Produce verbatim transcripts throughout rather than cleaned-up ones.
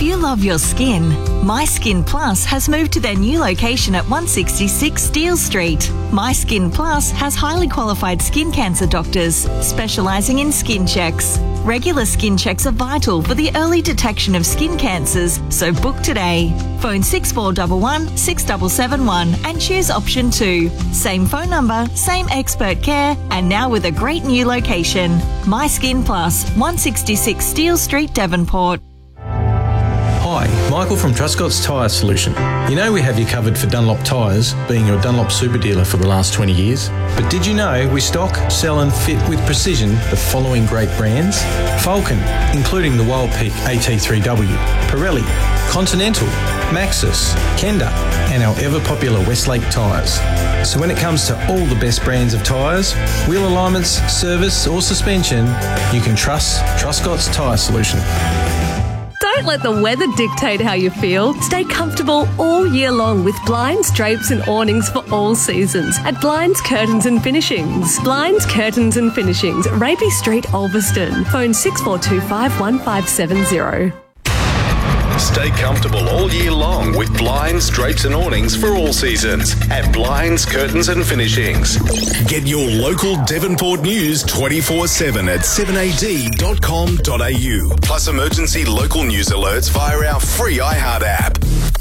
If you love your skin, My Skin Plus has moved to their new location at one sixty-six Steele Street. My Skin Plus has highly qualified skin cancer doctors specialising in skin checks. Regular skin checks are vital for the early detection of skin cancers, so book today. Phone six four one one, six seven seven one and choose option two. Same phone number, same expert care, and now with a great new location. My Skin Plus, one sixty-six Steele Street, Devonport. Hi, Michael from Truscott's Tyre Solution. You know we have you covered for Dunlop tyres, being your Dunlop super dealer for the last twenty years. But did you know we stock, sell and fit with precision the following great brands? Falcon, including the Wild Peak A T three W, Pirelli, Continental, Maxxis, Kenda and our ever-popular Westlake tyres. So when it comes to all the best brands of tyres, wheel alignments, service or suspension, you can trust Truscott's Tyre Solution. Don't let the weather dictate how you feel. Stay comfortable all year long with blinds, drapes and awnings for all seasons at Blinds, Curtains and Finishings. Blinds, Curtains and Finishings, Rapey Street, Ulverston. Phone six four two five, one five seven zero. Stay comfortable all year long with blinds, drapes and awnings for all seasons at Blinds, Curtains and Finishings. Get your local Devonport news twenty-four seven at seven a d dot com dot a u. Plus emergency local news alerts via our free iHeart app.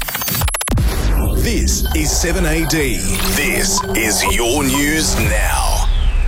This is seven A D. This is your news now.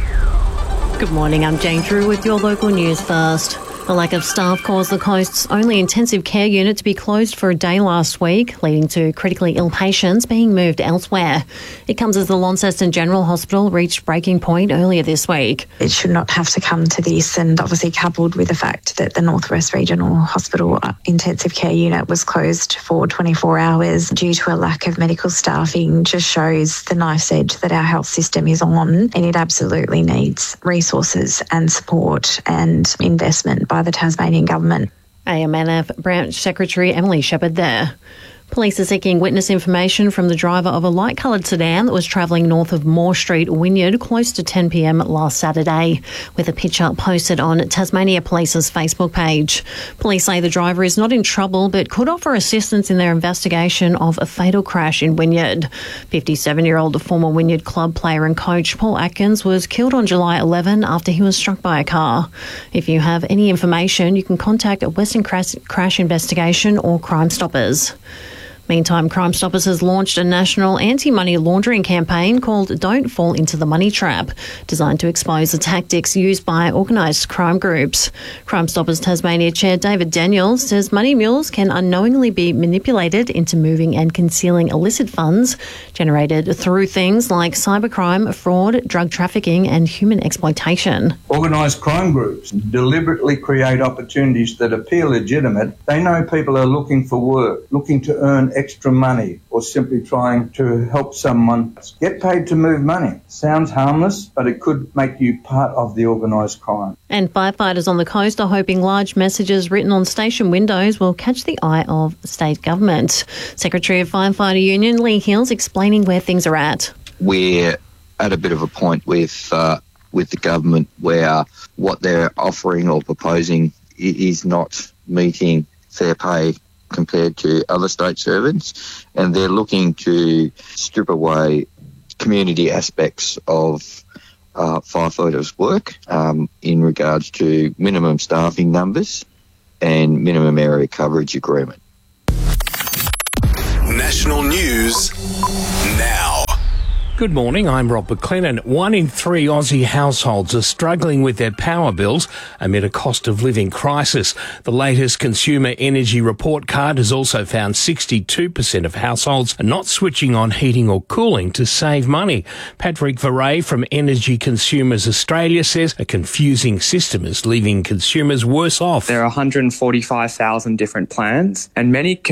Good morning, I'm Jane Drew with your local news first. The lack of staff caused the coast's only intensive care unit to be closed for a day last week, leading to critically ill patients being moved elsewhere. It comes as the Launceston General Hospital reached breaking point earlier this week. It should not have to come to this, and obviously coupled with the fact that the Northwest Regional Hospital intensive care unit was closed for twenty-four hours due to a lack of medical staffing, just shows the knife's edge that our health system is on, and it absolutely needs resources and support and investment by the Tasmanian Government. A M N F Branch Secretary Emily Shepherd there. Police are seeking witness information from the driver of a light-coloured sedan that was travelling north of Moore Street, Wynyard, close to ten p m last Saturday, with a picture posted on Tasmania Police's Facebook page. Police say the driver is not in trouble but could offer assistance in their investigation of a fatal crash in Wynyard. fifty-seven-year-old former Wynyard club player and coach Paul Atkins was killed on July eleventh after he was struck by a car. If you have any information, you can contact a Western Crash, Crash Investigation or Crime Stoppers. Meantime, Crime Stoppers has launched a national anti-money laundering campaign called Don't Fall into the Money Trap, designed to expose the tactics used by organised crime groups. Crime Stoppers Tasmania Chair David Daniels says money mules can unknowingly be manipulated into moving and concealing illicit funds generated through things like cybercrime, fraud, drug trafficking and human exploitation. Organised crime groups deliberately create opportunities that appear legitimate. They know people are looking for work, looking to earn extra money, or simply trying to help someone get paid to move money. Sounds harmless, but it could make you part of the organised crime. And firefighters on the coast are hoping large messages written on station windows will catch the eye of state government. Secretary of Firefighter Union Lee Hills explaining where things are at. We're at a bit of a point with uh, with the government where what they're offering or proposing is not meeting fair pay compared to other state servants, and they're looking to strip away community aspects of uh, firefighters' work um, in regards to minimum staffing numbers and minimum area coverage agreement. National news now. Good morning, I'm Rob McLennan. One in three Aussie households are struggling with their power bills amid a cost of living crisis. The latest Consumer Energy Report Card has also found sixty-two percent of households are not switching on heating or cooling to save money. Patrick Varay from Energy Consumers Australia says a confusing system is leaving consumers worse off. There are one hundred forty-five thousand different plans, and many